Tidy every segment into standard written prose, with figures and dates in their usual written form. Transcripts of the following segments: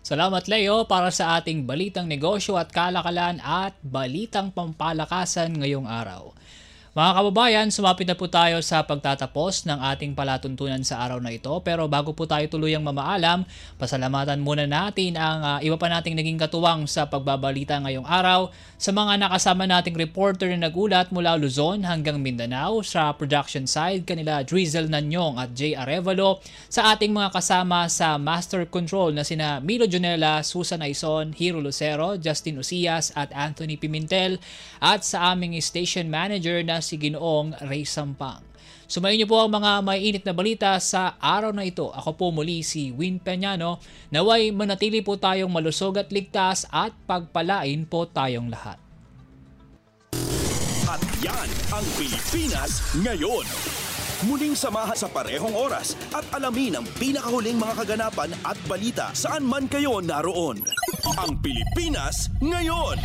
Salamat Leo para sa ating balitang negosyo at kalakalan at balitang pampalakasan ngayong araw. Mga kababayan, sumapit na po tayo sa pagtatapos ng ating palatuntunan sa araw na ito. Pero bago po tayo tuluyang mamaalam, pasalamatan muna natin ang iba pa nating naging katuwang sa pagbabalita ngayong araw. Sa mga nakasama nating reporter na nagulat mula Luzon hanggang Mindanao, sa production side, kanila Drizzle Nanyong at Jay Arevalo. Sa ating mga kasama sa Master Control na sina Milo Jonella, Susan Aison, Hiro Lucero, Justin Ucias at Anthony Pimentel. At sa aming station manager na si Ginoong Ray Sampang. Sumayin niyo po ang mga maiinit na balita sa araw na ito. Ako po muli si Win Peñano. Naway manatili po tayong malusog at ligtas at pagpalain po tayong lahat. At yan ang Pilipinas ngayon. Muling samahan sa parehong oras at alamin ang pinakahuling mga kaganapan at balita saan man kayo naroon. Ang Pilipinas ngayon.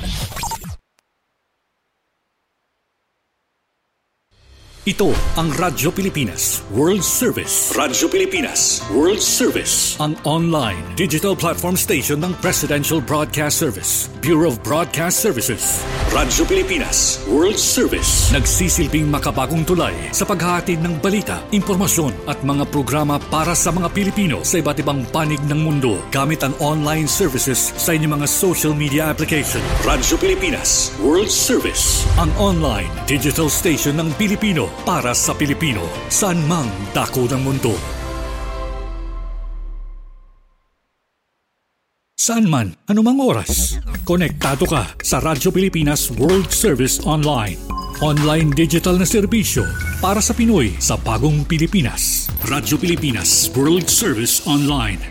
Ito ang Radyo Pilipinas World Service. Radyo Pilipinas World Service. Ang online digital platform station ng Presidential Broadcast Service, Bureau of Broadcast Services. Radyo Pilipinas World Service. Nagsisilbing makabagong tulay sa paghahatid ng balita, impormasyon at mga programa para sa mga Pilipino sa iba't ibang panig ng mundo gamit ang online services sa inyong mga social media application. Radyo Pilipinas World Service. Ang online digital station ng Pilipino para sa Pilipino, saan mang dako ng mundo. Saan man, anumang oras, konektado ka sa Radyo Pilipinas World Service Online. Online digital na serbisyo para sa Pinoy sa bagong Pilipinas. Radyo Pilipinas World Service Online.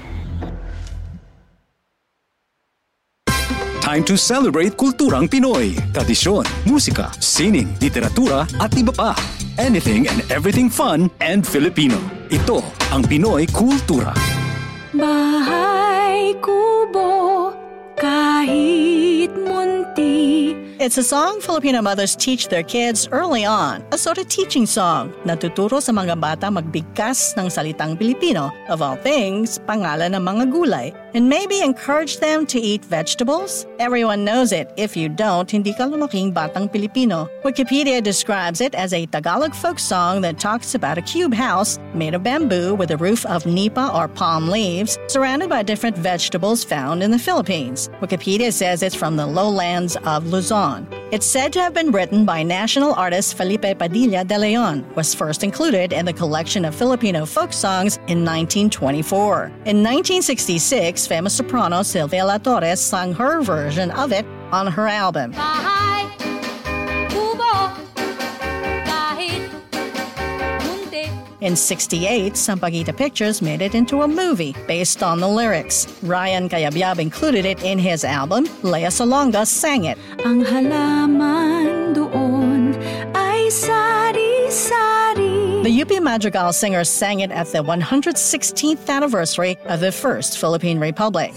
Time to celebrate kulturang Pinoy, tradisyon, musika, sining, literatura at iba pa. Anything and everything fun and Filipino. Ito ang Pinoy Kultura. Bahay Kubo, kahit munti. It's a song Filipino mothers teach their kids early on. A sort of teaching song. Natuturo sa mga bata magbigkas ng salitang Pilipino. Of all things, pangalan ng mga gulay. And maybe encourage them to eat vegetables? Everyone knows it. If you don't, hindi ka lumaking batang Pilipino. Wikipedia describes it as a Tagalog folk song that talks about a cube house made of bamboo with a roof of nipa or palm leaves, surrounded by different vegetables found in the Philippines. Wikipedia says it's from the lowlands of Luzon. It's said to have been written by national artist Felipe Padilla de Leon, was first included in the collection of Filipino folk songs in 1924. In 1966, famous soprano Silvia La Torres sang her version of it on her album. Bahay Kubo, kahit munti. In 1968, Sampaguita Pictures made it into a movie based on the lyrics. Ryan Cayabyab included it in his album. Lea Salonga sang it. Ang halaman doon ay sari-sari. The UP Madrigal singers sang it at the 116th anniversary of the First Philippine Republic.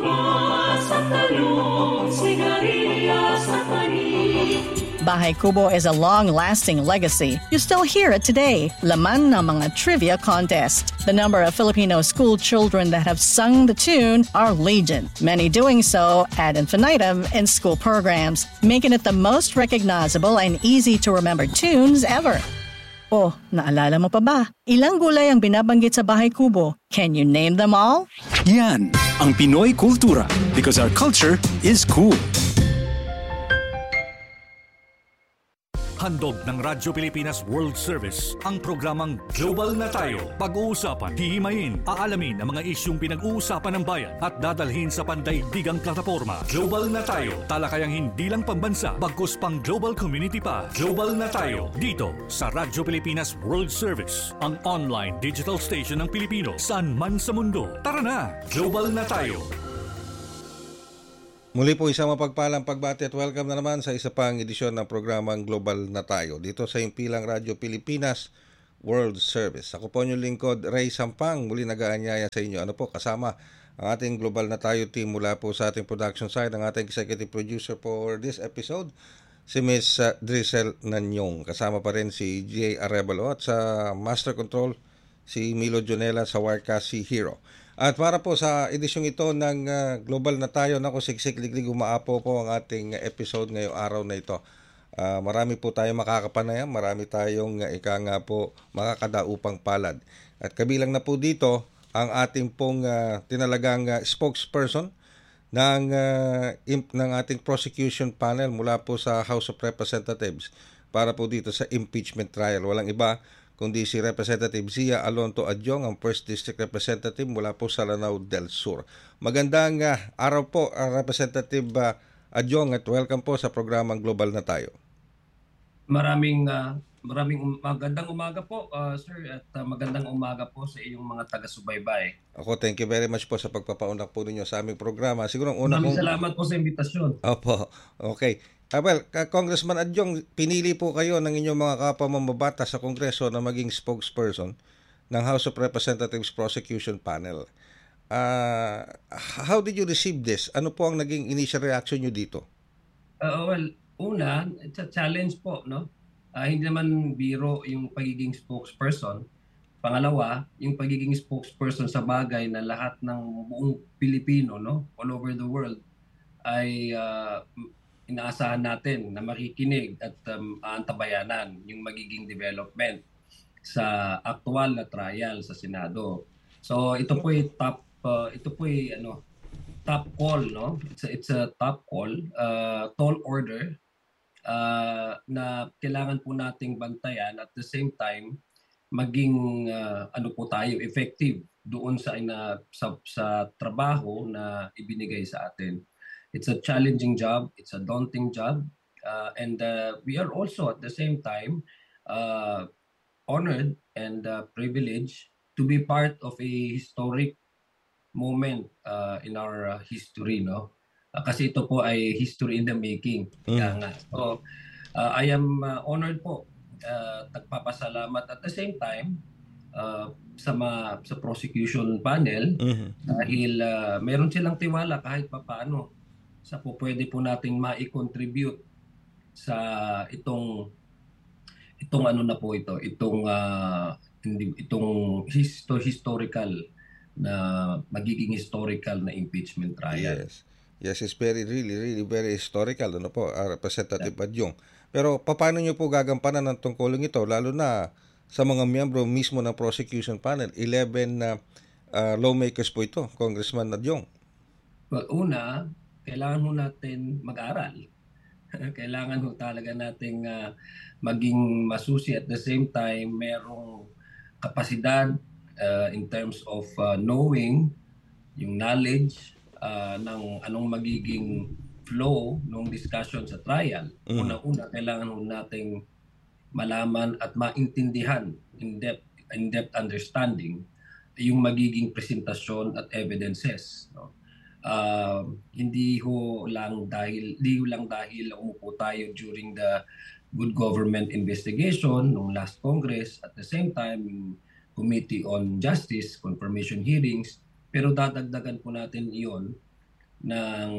Bahay Kubo is a long-lasting legacy. You still hear it today. Laman ng mga trivia contest. The number of Filipino school children that have sung the tune are legion, many doing so ad infinitum in school programs, making it the most recognizable and easy-to-remember tunes ever. Oh, naalala mo pa ba? Ilang gulay ang binabanggit sa Bahay Kubo? Can you name them all? Yan ang Pinoy Kultura, because our culture is cool. Handog ng Radyo Pilipinas World Service ang programang Global na Tayo. Pag-uusapan, hihimayin, aalamin ang mga isyung pinag-uusapan ng bayan at dadalhin sa pandaigdigang plataforma. Global na Tayo, talakayang hindi lang pambansa, bagkus pang global community pa. Global na Tayo, dito sa Radyo Pilipinas World Service, ang online digital station ng Pilipino saan man sa mundo. Tara na, Global na Tayo. Muli po isang mapagpalang pagbati at welcome na naman sa isa pang edisyon ng programang Global na Tayo dito sa Impilang Radyo Pilipinas World Service. Ako po yung lingkod, Ray Sampang, muli nag-aanyaya sa inyo. Ano po, kasama ang ating Global na Tayo team mula po sa ating production side, ang ating executive producer for this episode, si Miss Drizzle Nanyong. Kasama pa rin si Jay Arevalo at sa Master Control, si Milo Jonella, sa Wirecast, si Hero. At para po sa edisyong ito ng Global na Tayo, naku, siksik-liglig umaapo po ang ating episode ngayong araw na ito. Marami po tayong makakapanayam, marami tayong ika nga po makakadaupang palad. At kabilang na po dito ang ating pong tinalagang spokesperson ng ating prosecution panel mula po sa House of Representatives para po dito sa impeachment trial. Walang iba kundi si Representative Zia Alonto Adjong, ang 1st District Representative mula po sa Lanao del Sur. Magandang araw po, Representative Adjong, at welcome po sa programang Global na Tayo. Maraming magandang umaga po, sir, at magandang umaga po sa iyong mga taga-subaybay. Ako, thank you very much po sa pagpapaunak po ninyo sa aming programa. Siguro maraming salamat po sa imbitasyon. Opo, okay. Congressman Adjong, pinili po kayo ng inyong mga kapamamabata sa Kongreso na maging spokesperson ng House of Representatives Prosecution Panel. How did you receive this? Ano po ang naging initial reaction nyo dito? Una, it's a challenge po, no? Hindi naman biro yung pagiging spokesperson. Pangalawa, yung pagiging spokesperson sa bagay na lahat ng buong Pilipino, no, all over the world, ay inaasahan natin na makikinig at aantabayanan yung magiging development sa aktual na trial sa Senado. So ito po ay top call, no? It's a top call, tall order na kailangan po nating bantayan, at the same time maging po tayo effective doon sa trabaho na ibinigay sa atin. It's a challenging job, it's a daunting job, and we are also at the same time honored and privileged to be part of a historic moment in our history, no? Kasi ito po ay history in the making. So I am honored po, nagpapasalamat at the same time sa prosecution panel dahil meron silang tiwala kahit papaano sa po pwede po nating mai-contribute sa itong historical na magiging historical na impeachment trial. Yes, it's really very historical, ano po, Representative Adjong. Pero paano nyo po gagampanan ng tungkulong ito, lalo na sa mga miyembro mismo ng prosecution panel? 11 na lawmakers po ito, Congressman Adjong. Well, una, kailangan ho natin mag-aral. Kailangan ho talaga nating maging masusi, at the same time merong kapasidad in terms of knowing, yung knowledge ng anong magiging flow ng discussion sa trial. Una-una, kailangan ho nating malaman at maintindihan in-depth understanding yung magiging presentasyon at evidences, no? Hindi lang dahil umupo tayo during the good government investigation nung last Congress, at the same time yung Committee on Justice confirmation hearings, pero dadagdagan po natin iyon ng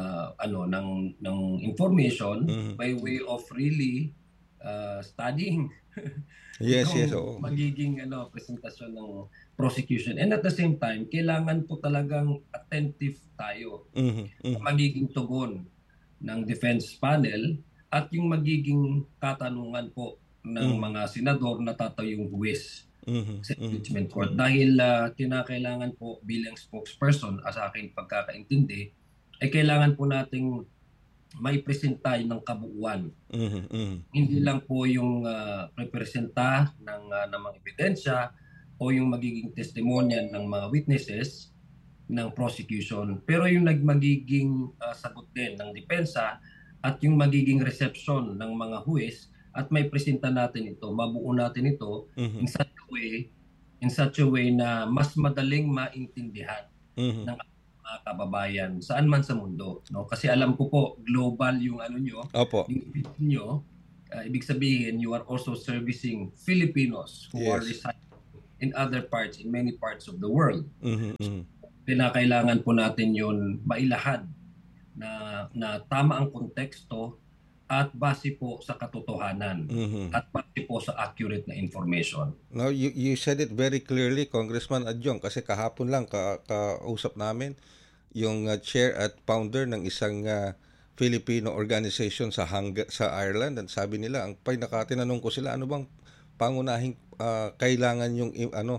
information by way of really studying magiging presentasyon ng prosecution. And at the same time, kailangan po talagang attentive tayo magiging tugon ng defense panel at yung magiging katanungan po ng mga senador na tatayong huwes sa impeachment court. Dahil kinakailangan po bilang spokesperson, sa aking pagkakaintindi, ay kailangan po nating may presenta ng kabuuan. Hindi lang po yung representa ng mga ebidensya o yung magiging testimonya ng mga witnesses ng prosecution, pero yung magiging sagot din ng depensa at yung magiging reception ng mga huwes, at may presenta natin ito, mabuo natin ito in such a way na mas madaling maintindihan ng mga kababayan saan man sa mundo, no? Kasi alam ko po global yung yung ibig sabihin you are also servicing Filipinos who are residing in many parts of the world. Kailangan po natin yun mailahad na tama ang konteksto at base po sa katotohanan at po sa accurate na information. No, you said it very clearly, Congressman Adjong, kasi kahapon lang kausap namin yung chair at founder ng isang Filipino organization sa Ireland, at sabi nila, ang tinanong ko sila, ano bang pangunahing kailangan yung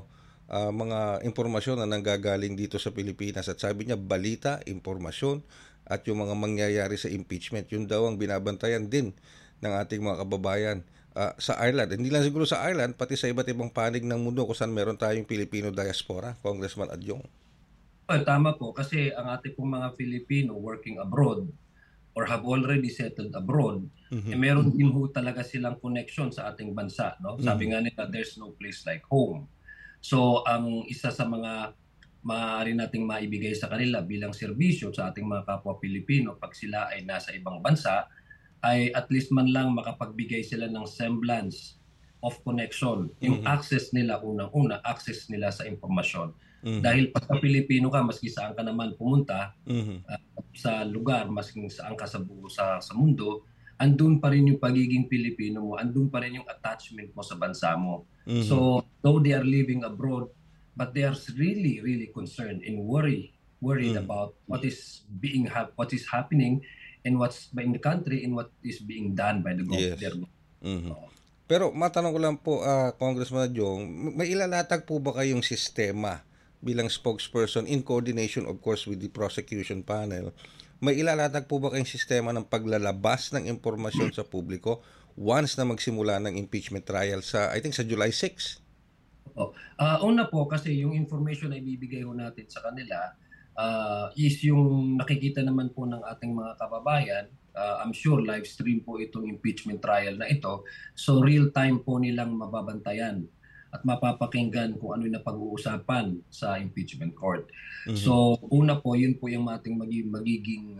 mga impormasyon na nanggagaling dito sa Pilipinas, at sabi niya balita, impormasyon at yung mga mangyayari sa impeachment, yun daw ang binabantayan din ng ating mga kababayan sa Ireland. Hindi lang siguro sa Ireland, pati sa iba't ibang panig ng mundo kung saan meron tayong Filipino diaspora, Congressman Adjong. Tama po, kasi ang ating pong mga Filipino working abroad or have already settled abroad, meron din ho talaga silang connection sa ating bansa. No? Sabi nga nila, there's no place like home. So ang isa sa mga maaari nating maibigay sa kanila bilang serbisyo sa ating mga kapwa Pilipino pag sila ay nasa ibang bansa, ay at least man lang makapagbigay sila ng semblance of connection. Yung access nila, unang-una, access nila sa impormasyon. Dahil pagka Pilipino ka, maski saan ka naman pumunta, sa lugar, maski saan ka sa mundo, andun pa rin yung pagiging Pilipino mo, andun pa rin yung attachment mo sa bansa mo. So, though they are living abroad, but they are really, really concerned and worried about what is happening and what's in the country and what is being done by the government. Pero matanong ko lang po, Congressman Adjong, may ilalatag po ba kayong sistema bilang spokesperson in coordination of course with the prosecution panel? May ilalatag po ba kayong sistema ng paglalabas ng impormasyon sa publiko once na magsimula ng impeachment trial sa July 6? Una po, kasi yung information na ibibigay ho natin sa kanila is yung nakikita naman po ng ating mga kababayan. I'm sure live stream po itong impeachment trial na ito. So real time po nilang mababantayan at mapapakinggan kung ano yung napag-uusapan sa impeachment court. So una po, yun po yung ating magiging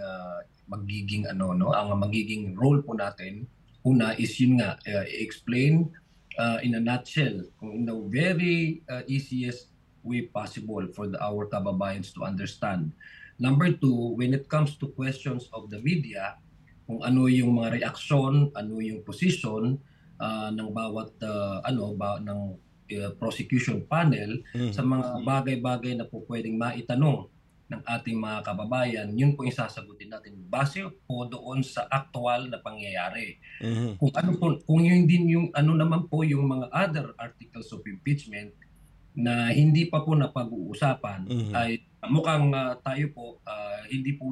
role po natin. Una is yun nga, explain in a nutshell, in the very easiest way possible for our kababayans to understand. Number two, when it comes to questions of the media, kung ano yung mga reaksyon, ano yung position ng bawat ng prosecution panel sa mga bagay-bagay na po pwedeng maitanong ng ating mga kababayan, yun po yung sasagutin natin base po doon sa aktual na pangyayari. Kung yun din yung naman po yung mga other articles of impeachment na hindi pa po napag-uusapan, ay mukhang tayo po hindi po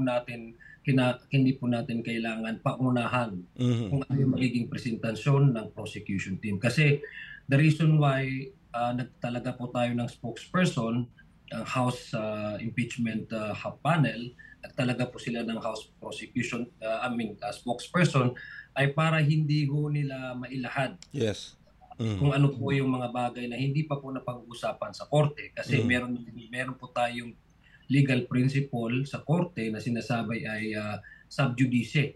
natin kailangan paunahan kung ano yung magiging presentasyon ng prosecution team. Kasi the reason why nagtalaga po tayo ng spokesperson, ang House Impeachment Panel, nagtalaga po sila ng House Prosecution, spokesperson, ay para hindi ho nila mailahad kung ano po yung mga bagay na hindi pa po napag-uusapan sa korte. Kasi meron po tayong legal principle sa korte na sinasabi ay sub judice.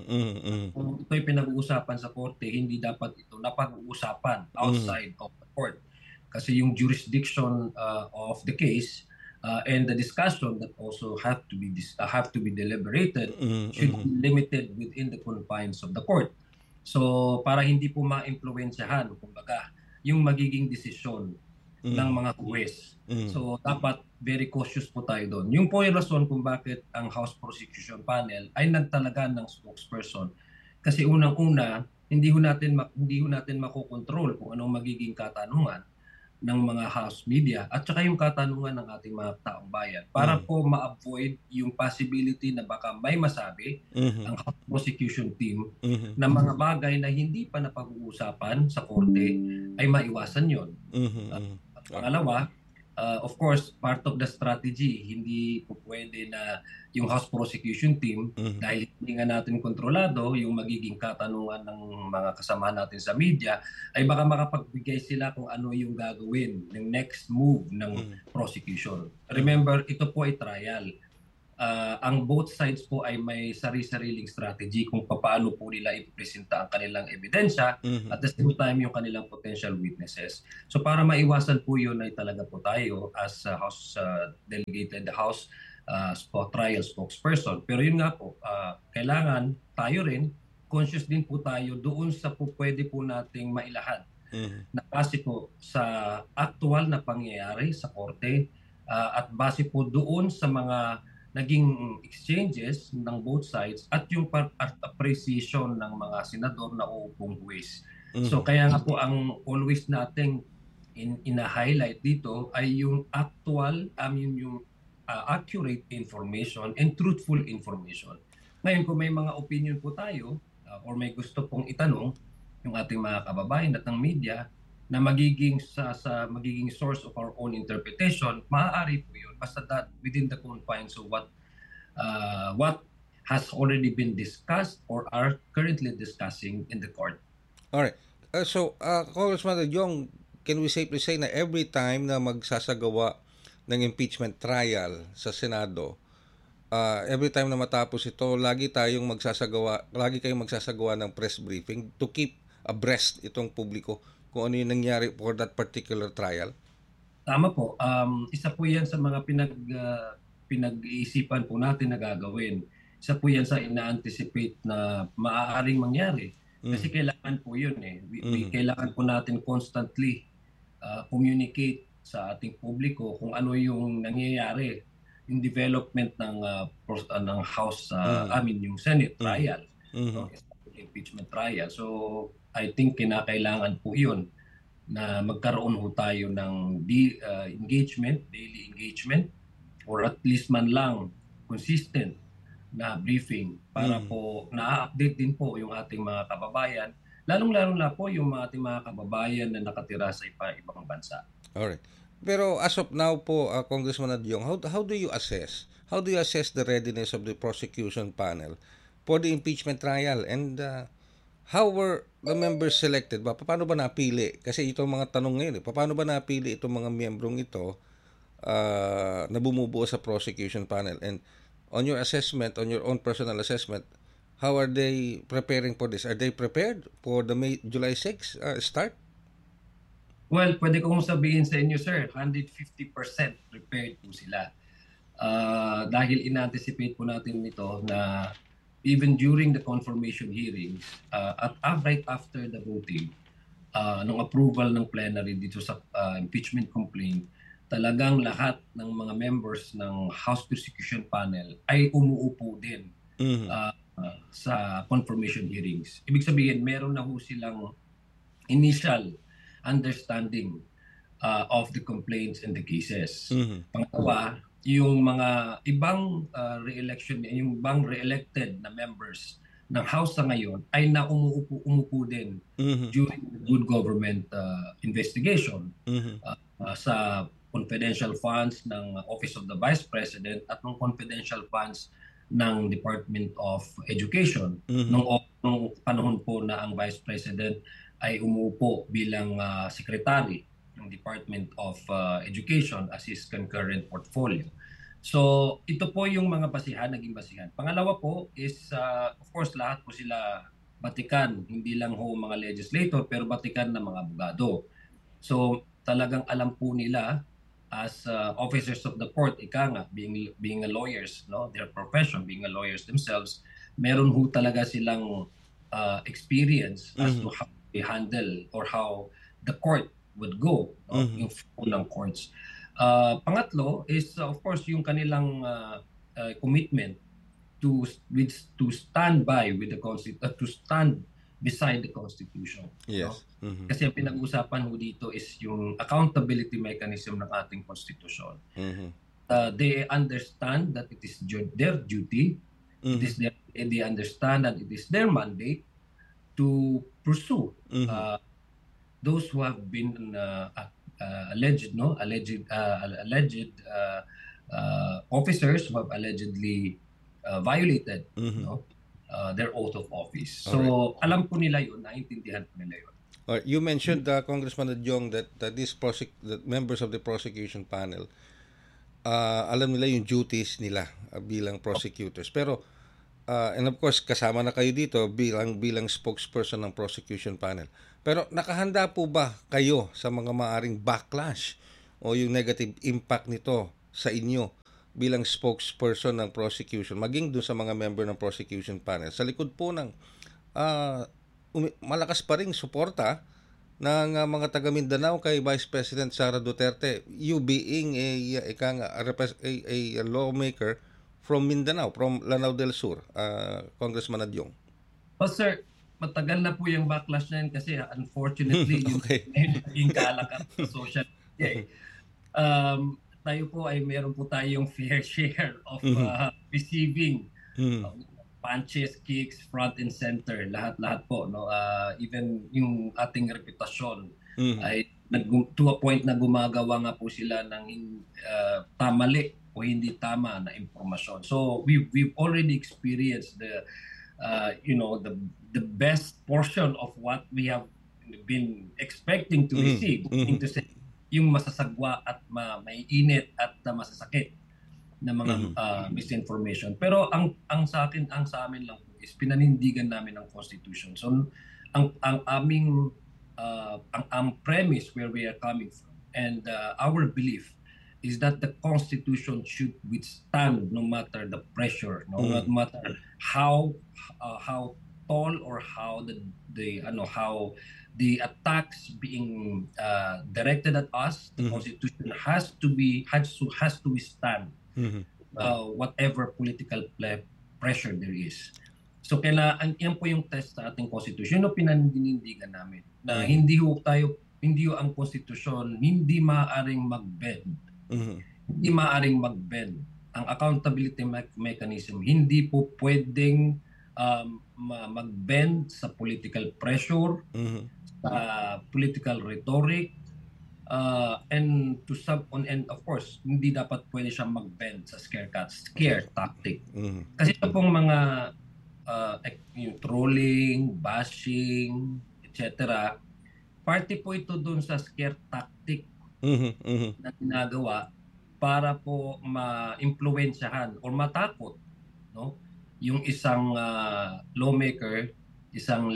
Kung ito'y pinag-uusapan sa korte, hindi dapat ito napag-uusapan outside of the court. Kasi yung jurisdiction of the case and the discussion that also have to be deliberated should be limited within the confines of the court. So para hindi po ma-impluwensyahan kumbaga yung magiging desisyon ng mga huwes. So dapat very cautious po tayo doon. Yung po yung rason kung bakit ang House Prosecution Panel ay nagtalaga ng spokesperson. Kasi unang-una, hindi ho natin makokontrol kung anong magiging katanungan ng mga House media at saka yung katanungan ng ating mga taong bayan para po ma-avoid yung possibility na baka may masabi ang House Prosecution Team na mga bagay na hindi pa napag-uusapan sa korte ay maiwasan yon. Pangalawa, of course, part of the strategy, hindi po pwede na yung House Prosecution Team, dahil hindi nga natin kontrolado yung magiging katanungan ng mga kasama natin sa media, ay baka makapagbigay sila kung ano yung gagawin, ng next move ng prosecution. Remember, ito po ay trial. Ang both sides po ay may sari-sariling strategy kung paano po nila ipresenta ang kanilang ebidensya at the same time yung kanilang potential witnesses. So para maiwasan po yun ay talaga po tayo as House Delegated House Trial Spokesperson. Pero yun nga po, kailangan tayo rin conscious din po tayo doon sa pwede po nating mailahad na base po sa aktual na pangyayari sa korte at base po doon sa mga naging exchanges ng both sides at yung appreciation ng mga senador na uupong huwes. So kaya nga po ang always nating ina-highlight dito ay yung actual, yung accurate information and truthful information. Ngayon kung may mga opinion po tayo or may gusto pong itanong yung ating mga kababayan at ng media na magiging magiging source of our own interpretation, maaari po yun basta that within the confines of what has already been discussed or are currently discussing in the court. All right. Congressman Yong, can we safely say na every time na magsasagawa ng impeachment trial sa Senado, every time na matapos ito, lagi kayong magsasagawa ng press briefing to keep abreast itong publiko kung ano yung nangyari for that particular trial? Tama po. Isa po yan sa mga pinag-iisipan po natin na gagawin. Isa po yan sa ina-anticipate na maaaring mangyari. Kasi kailangan po yun eh. Kailangan po natin constantly communicate sa ating publiko kung ano yung nangyayari, yung development ng House, yung Senate trial, impeachment trial. So I think kinakailangan po yun na magkaroon ho tayo ng daily engagement, or at least man lang consistent na briefing para po na-update din po yung ating mga kababayan, lalong-lalo na po yung ating mga kababayan na nakatira sa ibang bansa. Alright. Pero as of now po, Congressman Adyong, how do you assess the readiness of the prosecution panel for the impeachment trial, and how were the members selected ba? Paano ba napili? Kasi itong mga tanong ngayon, paano ba napili itong mga miyembrong ito na bumubuo sa prosecution panel? And on your assessment, on your own personal assessment, how are they preparing for this? Are they prepared for the July 6 start? Well, pwede kong sabihin sa inyo, sir, 150% prepared po sila. Dahil in-anticipate po natin nito na even during the confirmation hearings at right after the voting, ng approval ng plenary dito sa impeachment complaint, talagang lahat ng mga members ng House Prosecution Panel ay umuupo din sa confirmation hearings. Ibig sabihin, meron na ho silang initial understanding of the complaints and the cases. Pangalawa, yung mga ibang re-elected na members ng House sa ngayon ay umuupo din during the good government investigation sa confidential funds ng Office of the Vice President at ng confidential funds ng Department of Education. Nung panahon po na ang Vice President ay umuupo bilang secretary ng Department of Education as his concurrent portfolio. So ito po yung mga naging basihan. Pangalawa po is of course lahat po sila batikan, hindi lang ho mga legislator pero batikan ng mga abogado. So talagang alam po nila as officers of the court, being a lawyers, no, their profession, being a lawyers themselves, meron ho talaga silang experience as to how they handle or how the court would go, no, yung flow ng courts. Pangatlo is of course yung kanilang commitment to stand by with the to stand beside the Constitution. Yes. No? Kasi ang pinag-uusapan ho dito is yung accountability mechanism ng ating Constitution. They understand that it is their duty. They understand that it is their mandate to pursue those who have been alleged officers who have allegedly violated their oath of office. So alam po nila yun, naintindihan po nila yun. You mentioned, Congressman Adyong, that members of the prosecution panel, alam nila yung duties nila bilang prosecutors. Pero, and of course, kasama na kayo dito bilang spokesperson ng prosecution panel. Pero nakahanda po ba kayo sa mga maaring backlash o yung negative impact nito sa inyo bilang spokesperson ng prosecution, maging doon sa mga member ng prosecution panel? Sa likod po ng malakas pa ring suporta ng mga taga Mindanao kay Vice President Sara Duterte, you being a lawmaker from Mindanao, from Lanao del Sur, Congressman Adyong. Sir, matagal na po yung backlash na yun kasi unfortunately yung kaalakat sa social media. Tayo po ay meron po tayong fair share of receiving punches, kicks, front and center, lahat po, no. Even yung ating reputasyon ay to a point na gumagawa nga po sila ng tamali o hindi tama na impormasyon. So we've already experienced the best portion of what we have been expecting to receive, into yung masasagwa at maiinit at masasakit na mga misinformation. Pero ang sa amin lang is pinanindigan namin ang Constitution. So ang aming ang premise where we are coming from and our belief is that the Constitution should withstand no matter the pressure, no matter how tall or how the attacks being directed at us. The Constitution has to withstand whatever political pressure there is. So yan po yung test sa ating Constitution. Yun ang pinanindigan namin na hindi ang Constitution hindi maaaring mag-bend. Hindi maaaring mag-bend. Ang accountability mechanism hindi po pwedeng mag-bend sa political pressure, sa political rhetoric, and of course hindi dapat pwede siya mag-bend sa scare tactic. Kasi ito pong mga yung trolling, bashing, etc. Party po ito dun sa scare tactic na ginagawa para po ma-impluwensyahan or matakot, no, yung isang lawmaker, isang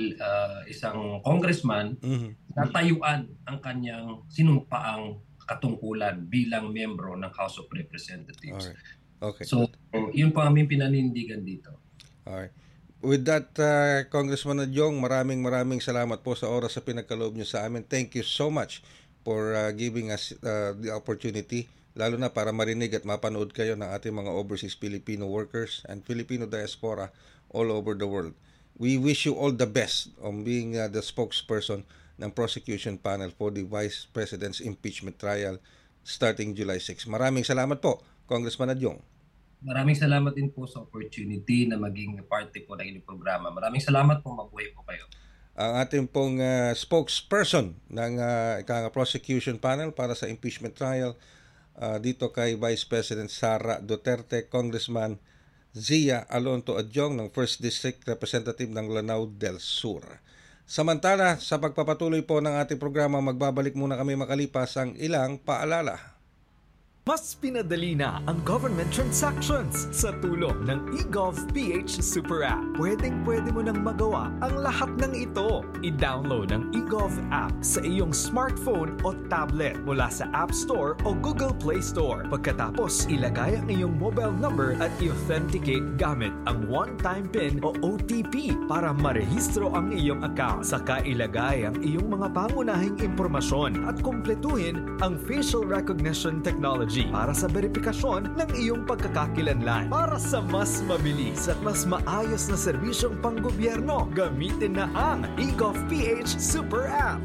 congressman na tayuan ang kanyang sinumpaang katungkulan bilang miyembro ng House of Representatives. Alright. Okay. So, yun po aming pinanindigan dito. Alright. With that, Congressman Adyong, maraming salamat po sa oras sa pinagkaloob niyo sa amin. Thank you so much for giving us the opportunity, lalo na para marinig at mapanood kayo ng ating mga overseas Filipino workers and Filipino diaspora all over the world. We wish you all the best on being the spokesperson ng prosecution panel for the Vice President's impeachment trial starting July 6. Maraming salamat po, Congressman Adyong. Maraming salamat din po sa opportunity na maging parte po ng inyong programa. Maraming salamat po, mabuhay po kayo. Ang ating pong spokesperson ng prosecution panel para sa impeachment trial dito kay Vice President Sara Duterte, Congressman Zia Alonto Adyong ng 1st District Representative ng Lanao del Sur. Samantala, sa pagpapatuloy po ng ating programa, magbabalik muna kami makalipas ang ilang paalala. Mas pinadali na ang government transactions sa tulong ng eGovPH Super App. Pwedeng-pwede mo nang magawa ang lahat ng ito. I-download ang eGov app sa iyong smartphone o tablet mula sa App Store o Google Play Store. Pagkatapos, ilagay ang iyong mobile number at i-authenticate gamit ang one-time PIN o OTP para marehistro ang iyong account. Saka ilagay ang iyong mga pangunahing impormasyon at kumpletuhin ang facial recognition technology para sa verifikasyon ng iyong pagkakakilanlan. Para sa mas mabilis at mas maayos na serbisyong panggobyerno, gamitin na ang eGovPH Super App.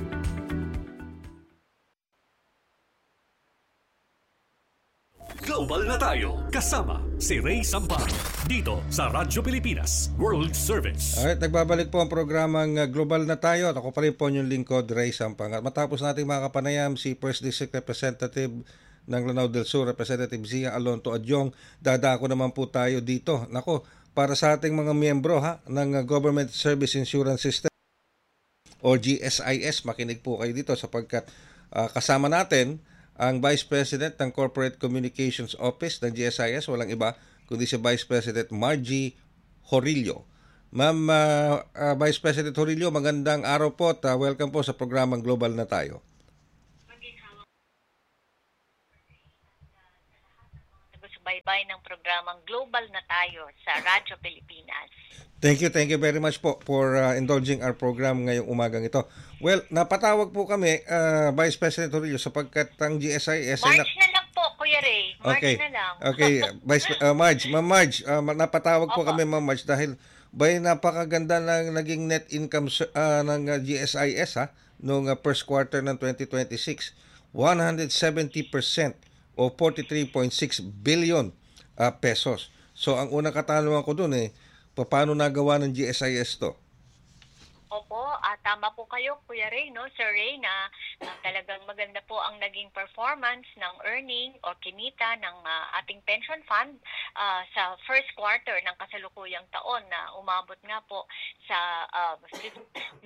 Global na tayo, kasama si Ray Sampang, dito sa Radyo Pilipinas World Service. Alright, nagbabalik po ang programang Global na tayo at ako pa rin po yung lingkod, Ray Sampang. At matapos nating makapanayam si 1st District Representative ng Lanao del Sur, Representative Zia Alonto Adyong, dadako naman po tayo dito. Nako, para sa ating mga miyembro ng Government Service Insurance System o GSIS, makinig po kayo dito sapagkat kasama natin ang Vice President ng Corporate Communications Office ng GSIS, walang iba kundi si Vice President Margie Horillo. Ma'am Vice President Horillo, magandang araw po at welcome po sa programang Global na tayo. Subaybay sumaybay ng programang Global na Tayo sa Radyo Pilipinas. Thank you very much po for indulging our program ngayong umagang ito. Well, napatawag po kami, Vice President Torillo, sapagkat ang GSIS... March na lang po, Kuya Ray. March na lang. Okay, Ma'am Marge, napatawag po kami, Ma'am Marge, dahil napakaganda ng naging net income ng GSIS noong first quarter ng 2026. 170% o 43.6 billion pesos. So, ang unang katanungan ko dun paano nagawa ng GSIS to? Opo, tama po kayo, Kuya Ray, no? Sir Ray, na talagang maganda po ang naging performance ng earning o kinita ng ating pension fund sa first quarter ng kasalukuyang taon na umabot nga po sa 170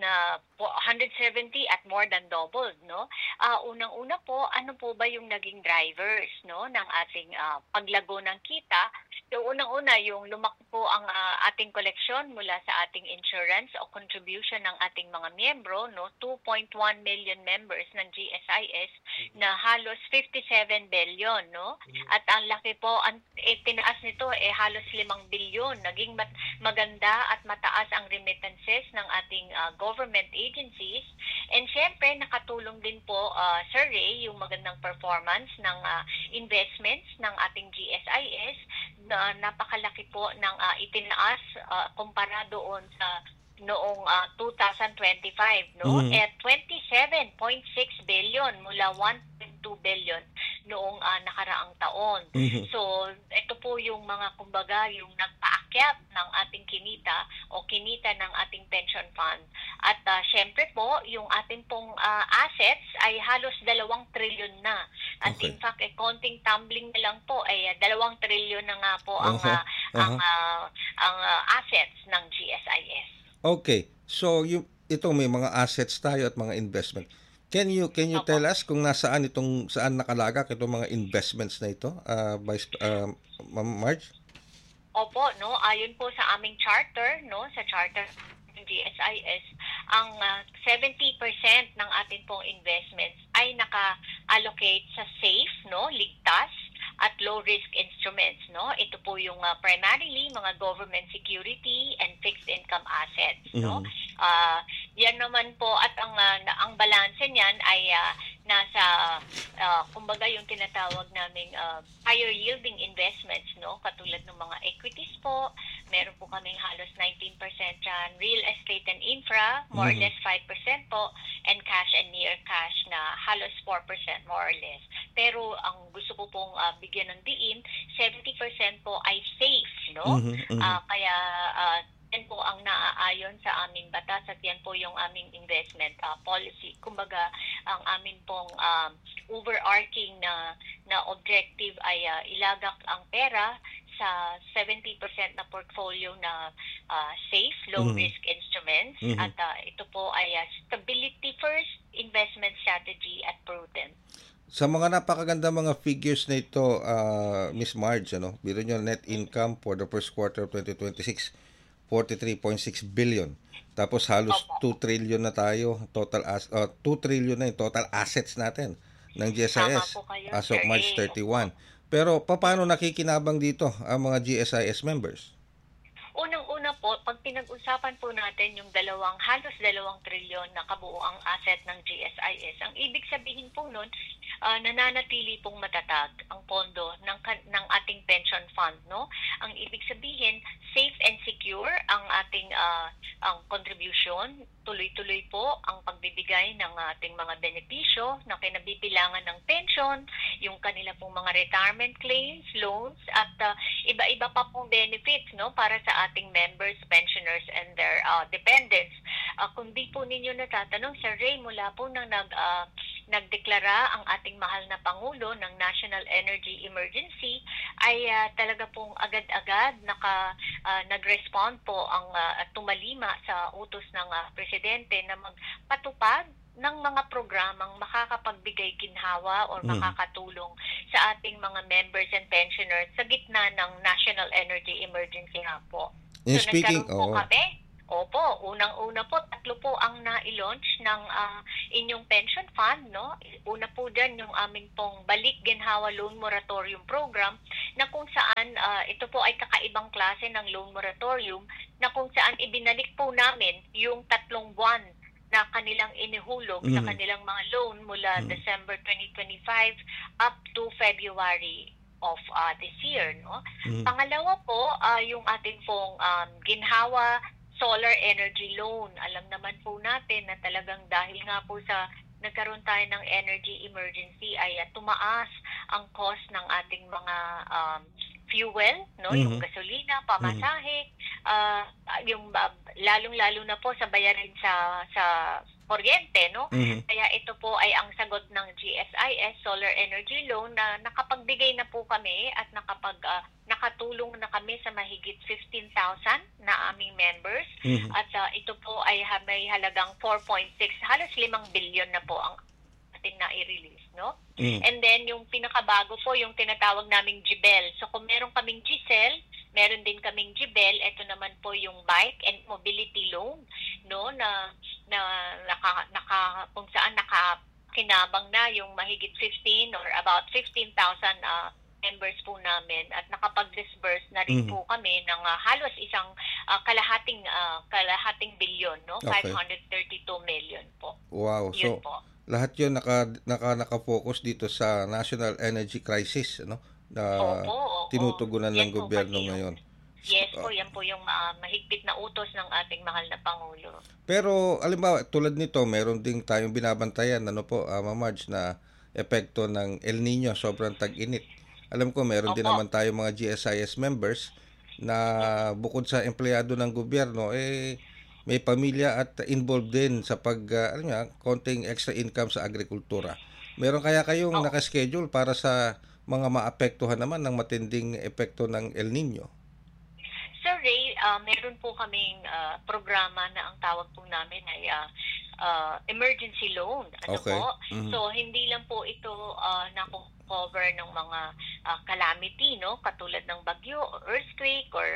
at more than doubled, no? Unang-una po, ano po ba yung naging drivers, no, ng ating paglago ng kita? So, unang-una, yung lumaki po ang ating koleksyon mula sa ating insurance o contribution ng ating mga miyembro, no, 2.1 million members ng GSIS na halos 57 billion, no? At ang laki po, tinaas nito halos 5 billion. Naging maganda at mataas ang remittances ng ating government agencies. And syempre, nakatulong din po, Sir Ray, yung magandang performance ng investments ng ating GSIS na napakalaki po ng itinaas kumpara doon sa noong 2025, no? At 27.6 billion mula 1.2 billion noong nakaraang taon. So, ito po yung mga, kumbaga, yung nagpaakyat ng ating kinita o kinita ng ating pension fund. At syempre po, yung ating pong assets ay halos 2 trilyon na. At in fact, konting tumbling na lang po ay 2 trilyon na nga po ang assets ng GSIS. Okay. So, ito may mga assets tayo at mga investment. Can you tell us kung saan nakalagak itong mga investments na ito, Ma'am Marge? Opo, no, ayon po sa aming charter, no, sa charter ng GSIS, ang 70% ng ating pong investments ay naka-allocate sa safe, no, ligtas at low-risk instruments, no? Ito po yung primarily mga government security and fixed income assets, no? Yan naman po, at ang balanse niyan ay nasa kumbaga yung tinatawag naming higher yielding investments, no? Katulad ng mga equities po, meron po kaming halos 19% dyan, real estate and infra, more or less 5% po, and cash and near cash na halos 4% more or less. Pero ang gusto ko pong bigyan ng diin, 70% po ay safe, no? Kaya yan po ang naaayon sa aming batas at yan po yung aming investment policy. Kumbaga, ang amin pong overarching na objective ay ilagak ang pera sa 70% na portfolio na safe, low-risk instruments. At ito po ay stability first, investment strategy at prudent. Sa mga napakaganda mga figures na ito, Miss Marge, biro nyo net income for the first quarter of 2026, 43.6 billion. Tapos halos 2 trillion na tayo, 2 trillion na yung total assets natin ng GSIS as of March 31. Pero paano nakikinabang dito ang mga GSIS members? Unang-una po, pag pinag-usapan po natin yung halos 2 trilyon na kabuuang asset ng GSIS, ang ibig sabihin po nun, nananatili pong matatag ang pondo ng ating pension fund, no? Ang ibig sabihin, safe and secure ang ating ang contribution, tuloy-tuloy po ang pagbibigay ng ating mga benepisyo na kinabibilangan ng pension, yung kanila pong mga retirement claims, loans, at iba-iba pa pong benefits, no, para sa ating members, pensioners, and their dependents. Kung di po ninyo natatanong, Sir Ray, mula po nang nagdeklara ang ating mahal na Pangulo ng National Energy Emergency, ay talaga pong agad-agad nag-respond po ang tumalima sa utos ng Presidente na magpatupad ng mga programang makakapagbigay ginhawa o makakatulong sa ating mga members and pensioners sa gitna ng National Energy Emergency nga po. So nagkaroon po kami Opo, unang-una po, 3 po ang na-launch ng inyong pension fund, no? Una po dyan yung aming pong Balik Ginhawa Loan Moratorium Program, na kung saan ito po ay kakaibang klase ng loan moratorium, na kung saan ibinalik po namin yung 3 buwan na kanilang inihulog sa kanilang mga loan mula December 2025 up to February of this year, no? Pangalawa po, yung ating pong Ginhawa Solar Energy Loan. Alam naman po natin na talagang dahil nga po sa nagkaroon tayo ng energy emergency ay tumaas ang cost ng ating mga fuel, no, yung gasolina, pamasahe, yung lalong-lalo na po sa bayarin sa kuryente, no? Kaya ito po ay ang sagot ng GSIS Solar Energy Loan na nakapagbigay na po kami at nakatulong na kami sa mahigit 15,000 na aming members. At ito po ay may halagang 4.6, halos 5 billion na po ang atin na i-release, no? And then yung pinakabago po yung tinatawag naming GBEL. So kung meron kaming GCEL, meron din kaming GBEL. Ito naman po yung Bike and Mobility Loan, no, na kung saan nakakinabang na yung mahigit 15 or about 15,000 members po namin, at nakapag-disburse na rin po kami ng halos isang kalahating bilyon, no? Okay. 532 million po. Wow. Yun So po. lahat 'yun naka-focus dito sa national energy crisis, no? Na Opo. tinutugunan Yan ng po gobyerno kasi ngayon. Yes po, yan po yung mahigpit na utos ng ating mahal na Pangulo. Pero alimbawa, tulad nito, meron ding tayong binabantayan, ano po, Ma'am Marge, na epekto ng El Nino, sobrang tag-init. Alam ko, meron din naman tayong mga GSIS members na bukod sa empleyado ng gobyerno, may pamilya at involved din sa konting extra income sa agrikultura. Meron kaya kayong nakaschedule para sa mga maapektuhan naman ng matinding epekto ng El Nino? Sir Ray, meron po kaming programa na ang tawag po namin ay emergency loan. Po? So hindi lang po ito cover ng mga calamity, no, katulad ng bagyo, earthquake, or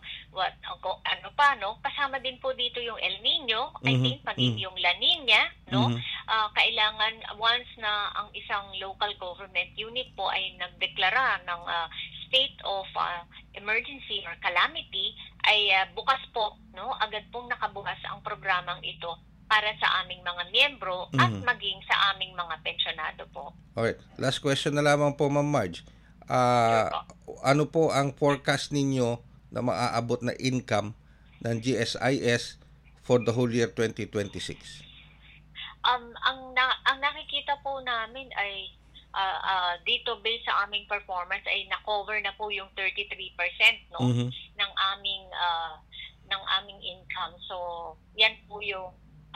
no, kasama din po dito yung El Nino, I think maging yung La Nina, no. Kailangan once na ang isang local government unit po ay nagdeklara ng state of emergency or calamity, ay bukas po, no, agad pong nakabukas ang programang ito para sa aming mga miyembro at maging sa aming mga pensyonado po. Okay. Last question na lamang po, Ma'am Marge. Ano po ang forecast ninyo na maaabot na income ng GSIS for the whole year 2026? Ang nakikita po namin ay dito based sa aming performance ay na-cover na po yung 33%, no, ng aming income. So yan po yung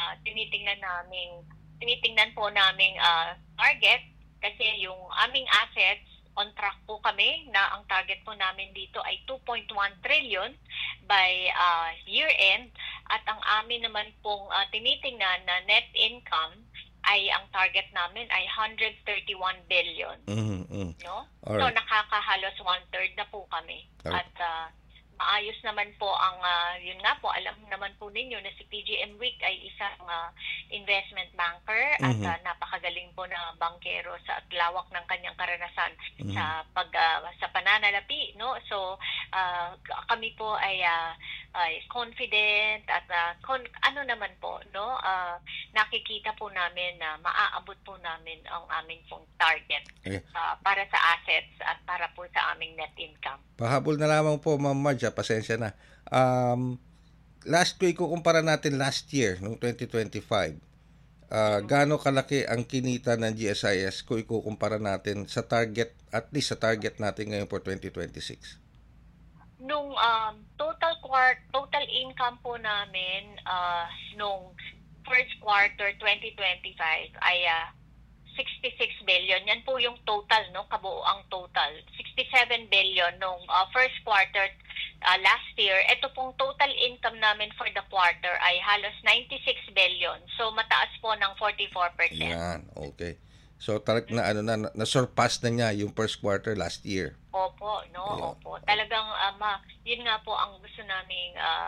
tinitingnan po naming target, kasi yung aming assets on track po kami na ang target po namin dito ay 2.1 trillion by year end, at ang amin naman pong tinitingnan na net income ay ang target namin ay 131 billion. No? Alright. So nakakahalos 1/3 na po kami. Alright. At maayos naman po ang yun nga po, alam naman po ninyo na si PGM Week ay isang investment banker at napakagaling po na bankero sa lawak ng kanyang karanasan sa pananalapi, no. So kami po ay confident at ano naman po, no, nakikita po namin na maaabot po namin ang aming pong target para sa assets at para po sa aming net income. Pahabol na lamang po, Ma'am Marge, pasensya na. Last week, kukumpara natin last year, noong 2025. Gaano kalaki ang kinita ng GSIS kung ikukumpara natin sa target, at least sa target natin ngayon for 2026? Nung total income po namin nung first quarter 2025 ay 66 billion. Yan po yung total, no, kabuoang total. 67 billion nung first quarter last year. Ito pong total income namin for the quarter ay halos 96 billion. So mataas po ng 44%. Yan, okay. So na-surpass na niya yung first quarter last year. Opo, no, Ayun. opo. Talagang yun nga po ang gusto naming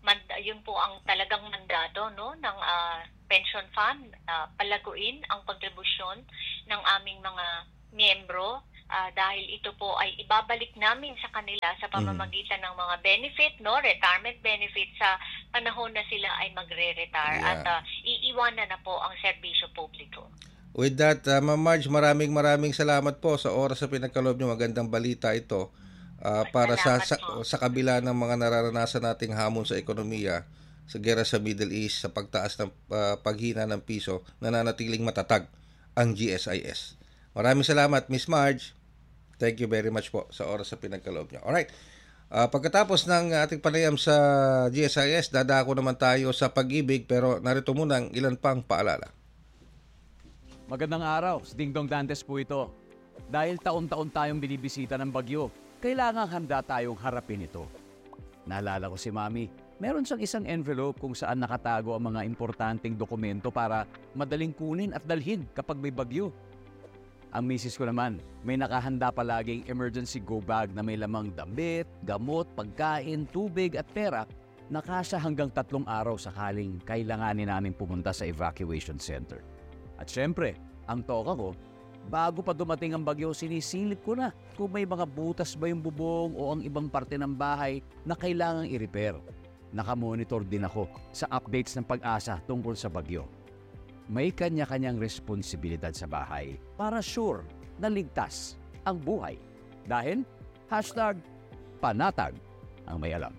yun po ang talagang mandato, no, ng pension fund, palaguin ang kontribusyon ng aming mga miyembro, dahil ito po ay ibabalik namin sa kanila sa pamamagitan ng mga benefit, no, retirement benefit sa panahon na sila ay magre-retire at iiwanan na po ang serbisyo publiko. With that, Ma'am Marge, maraming salamat po sa oras sa pinagkaloob niyo. Magandang balita ito para sa kabila ng mga nararanasan nating hamon sa ekonomiya, sa gera sa Middle East, sa pagtaas ng paghina ng piso, nananatiling matatag ang GSIS. Maraming salamat, Miss Marge. Thank you very much po sa oras sa pinagkaloob niyo. Alright. Pagkatapos ng ating panayam sa GSIS, dadako naman tayo sa pag-ibig, pero narito muna ang ilan pang paalala. Magandang araw, Ding Dong Dantes po ito. Dahil taon-taon tayong binibisita ng bagyo, kailangang handa tayong harapin ito. Naalala ko si Mami, meron siyang isang envelope kung saan nakatago ang mga importanteng dokumento para madaling kunin at dalhin kapag may bagyo. Ang misis ko naman, may nakahanda palaging emergency go bag na may lamang damit, gamot, pagkain, tubig at pera na kasya hanggang 3 araw sakaling kailanganin namin pumunta sa evacuation center. At syempre, ang toka ko, bago pa dumating ang bagyo, sinisilip ko na kung may mga butas ba yung bubong o ang ibang parte ng bahay na kailangang i-repair. Nakamonitor din ako sa updates ng Pag-asa tungkol sa bagyo. May kanya-kanyang responsibilidad sa bahay para sure na ligtas ang buhay. Dahil #panatag ang may alam.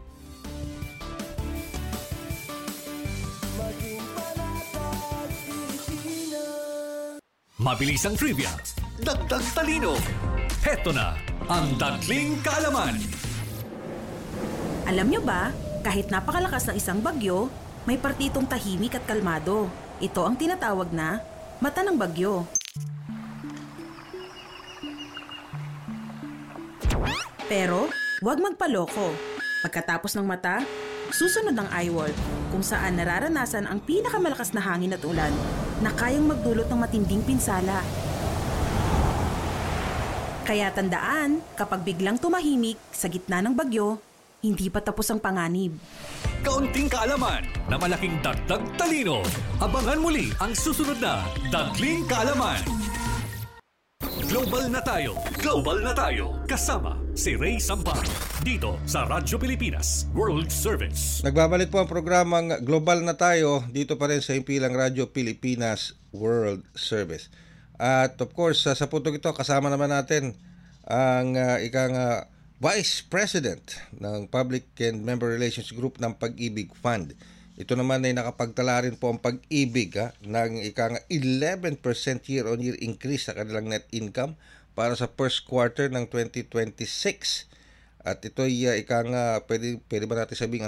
Mabilis ang trivia, dagdag talino. Heto na ang Dagling Kaalaman. Alam nyo ba, kahit napakalakas ng isang bagyo, may partitong tahimik at kalmado. Ito ang tinatawag na mata ng bagyo. Pero, huwag magpaloko. Pagkatapos ng mata, susunod ang eyewall, kung saan nararanasan ang pinakamalakas na hangin at ulan na kayang magdulot ng matinding pinsala. Kaya tandaan, kapag biglang tumahimik sa gitna ng bagyo, hindi pa tapos ang panganib. Kaunting kaalaman na malaking dagdag talino. Abangan muli ang susunod na Dagling Kaalaman. Global na tayo. Global na tayo. Kasama si Ray Sampang. Dito sa Radyo Pilipinas World Service. Nagbabalik po ang programang Global na tayo dito pa rin sa Impilang Radyo Pilipinas World Service. At of course, sa putong ito, kasama naman natin ang Vice President ng Public and Member Relations Group ng Pag-ibig Fund. Ito naman ay nakapagtala rin po ang Pag-ibig ng 11% year-on-year increase sa kanilang net income para sa first quarter ng 2026. At ito ay pwede ba natin sabihin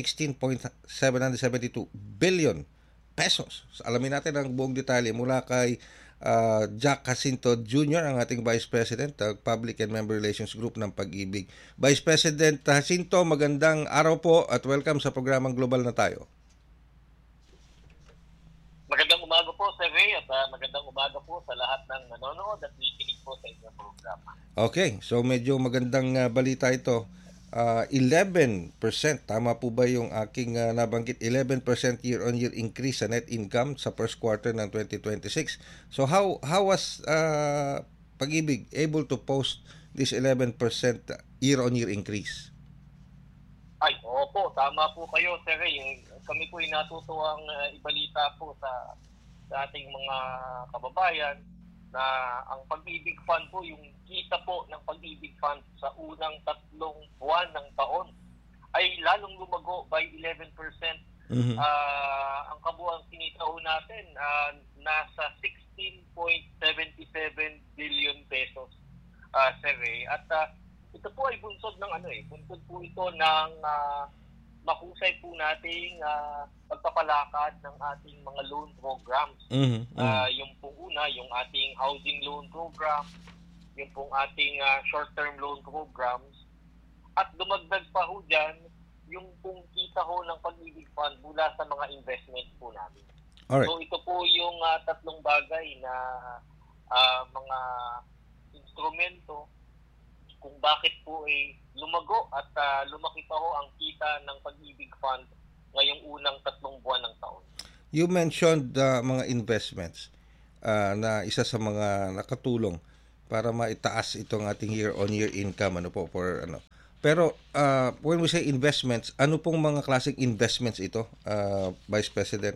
16.772 billion pesos. So, alamin natin ang buong detalye mula kay Jack Jacinto Jr., ang ating Vice President ng Public and Member Relations Group ng Pag-ibig. Vice President Jacinto, magandang araw po at welcome sa programang Global na tayo. Magandang umaga po, Sir Ray, at magandang umaga po sa lahat ng nanonood at nakikinig po sa inyong programa. Okay, so medyo magandang balita ito. 11%, tama po ba yung aking nabanggit? 11% year-on-year increase sa net income sa first quarter ng 2026. So how was Pag-ibig able to post this 11% year-on-year increase? Ay, opo, tama po kayo, Sir Ray. Kami po ay natutuwang ibalita po sa ating mga kababayan na ang Pag-ibig Fund po, yung kita po ng Pag-ibig Fund sa unang 3 buwan ng taon ay lalong lumago by 11%. Mm-hmm. Ang kabuuang kinita natin nasa 16.77 billion pesos, Sir Ray. At ito po ay bunsod ng bunsod po ito ng mahusay po nating pagpapalakad ng ating mga loan programs. Mm-hmm. Yung pong una, yung ating housing loan program, yung pong ating short-term loan programs, at dumagdag pa ho dyan yung pong kita ho ng Pag-ibig Fund mula sa mga investments po namin. Alright. So ito po yung 3 bagay na mga instrumento kung bakit po lumago at lumaki pa ho ang kita ng Pag-ibig Fund ngayong unang 3 buwan ng taon. You mentioned mga investments na isa sa mga nakatulong para maitaas itong ating year-on-year income Pero when we say investments, ano pong mga klaseng investments ito, Vice President?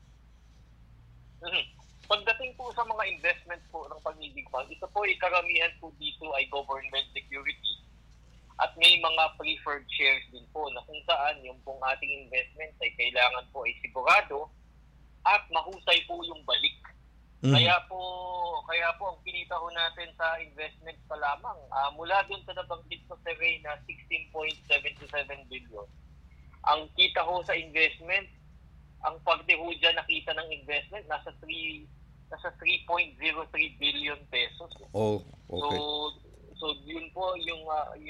Pagdating po sa mga investments po ng Pag-ibig Fund, ito po karamihan po dito ay government security at may mga preferred shares din po na kung saan yung pong ating investment ay kailangan po ay sigurado at mahusay po yung balik. Kaya po ang kinita ho natin sa investments pa lamang mula doon sa nabanggit ko sa Ray na 16.77 billion. Ang kita ho sa investment, ang pagde ho dyan nakita ng investment nasa 3.03 billion pesos. Oh, okay. So yun po yung